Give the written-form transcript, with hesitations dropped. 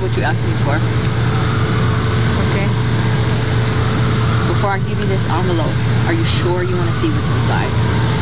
what you asked me for. Okay? Before I give you this envelope, are you sure you want to see what's inside?